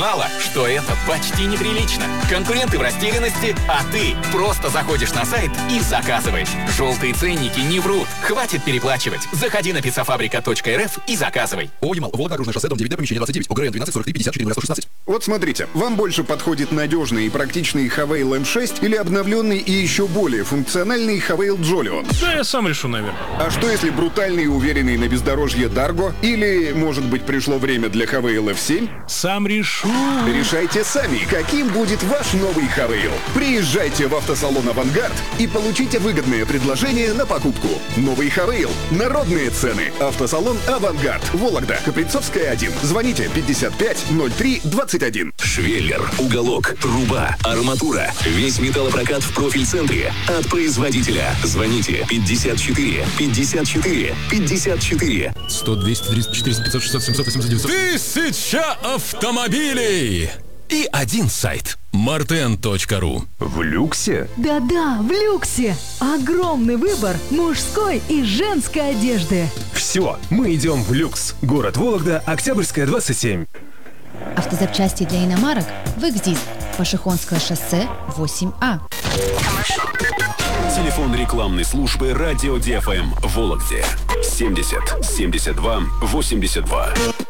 мало, что это почти неприлично. Конкуренты в растерянности, а ты просто заходишь на сайт и заказываешь. Желтые ценники не врут. Хватит переплачивать. Заходи на pizzafabrica.rf и заказывай. Ямал, Волга, Окружное шоссе, дом 9, помещение 29, ОГРН 12 43 54 116. Вот смотрите, вам больше подходит надежный и практичный Havail M6 или обновленный и еще более функциональный Havail Jolyon? Да, я сам решу, наверное. А что если брутальный и уверенный на бездорожье Dargo? Или, может быть, пришло время для Havail F7? Сам решу. Решайте сами, каким будет ваш новый Havail. Приезжайте в автосалон «Авангард» и получите выгодное предложение на покупку. Новый Havail. Народные цены. Автосалон «Авангард». Вологда. Каприцовская, 1. Звоните 55 03 21. Швеллер, уголок, труба, арматура. Весь металлопрокат в профиль-центре. От производителя. Звоните 54 54 54. 100, 200, 300, 400, 500, 600, 700, 800, 900. 1000 автомобилей! И один сайт – marten.ru. В люксе? Да-да, в люксе. Огромный выбор мужской и женской одежды. Все, мы идем в люкс. Город Вологда, Октябрьская, 27. Автозапчасти для иномарок в «Экзист». Пашихонское шоссе, 8А. Телефон рекламной службы «Радио ДФМ» в Вологде. 70 72 82.